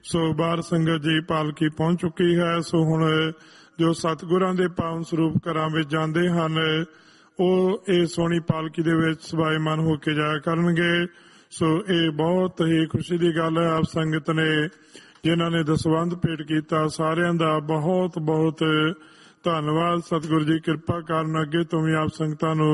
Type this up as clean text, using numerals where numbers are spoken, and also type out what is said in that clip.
ਸੋ ਬਾਰ ਸੰਗਤ ਜੀ ਪਾਲਕੀ ਪਹੁੰਚ ਚੁੱਕੀ ਹੈ। ਸੋ ਹੁਣ ਜੋ ਸਤਿਗੁਰਾਂ ਦੇ ਪਾਵਨ ਸਰੂਪ ਘਰਾਂ ਵਿੱਚ ਜਾਂਦੇ ਹਨ ਉਹ ਇਹ ਸੋਹਣੀ ਪਾਲਕੀ ਦੇ ਵਿੱਚ ਸਵਾਈਮਾਨ ਹੋ ਕੇ ਜਾਇਆ ਕਰਨਗੇ। ਸੋ ਇਹ ਬਹੁਤ ਹੀ ਖੁਸ਼ੀ ਦੀ ਗੱਲ ਹੈ। ਆਪ ਸੰਗਤ ਨੇ ਜਿਨ੍ਹਾਂ ਨੇ ਦਸਵੰਧ ਭੇਟ ਕੀਤਾ ਸਾਰਿਆਂ ਦਾ ਬਹੁਤ ਬਹੁਤ ਧੰਨਵਾਦ। ਸਤਿਗੁਰੂ ਜੀ ਕਿਰਪਾ ਕਰਨ, ਅੱਗੇ ਤੋਂ ਵੀ ਆਪ ਸੰਗਤਾਂ ਨੂੰ